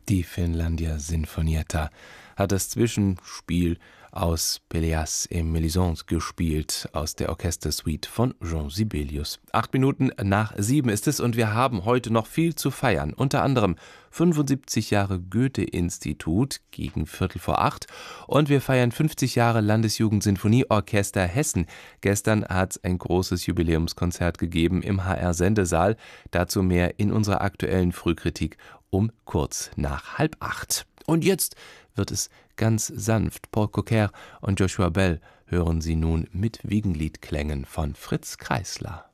Die Finlandia Sinfonietta hat das Zwischenspiel aus Pelléas et Mélisande gespielt, aus der Orchestersuite von Jean Sibelius. 7:08 ist es und wir haben heute noch viel zu feiern. Unter anderem 75 Jahre Goethe-Institut gegen 7:45 und wir feiern 50 Jahre Landesjugendsinfonieorchester Hessen. Gestern hat es ein großes Jubiläumskonzert gegeben im HR-Sendesaal. Dazu mehr in unserer aktuellen Frühkritik um kurz nach 7:30. Und jetzt wird es ganz sanft. Paul Cocker und Joshua Bell hören Sie nun mit Wiegenliedklängen von Fritz Kreisler.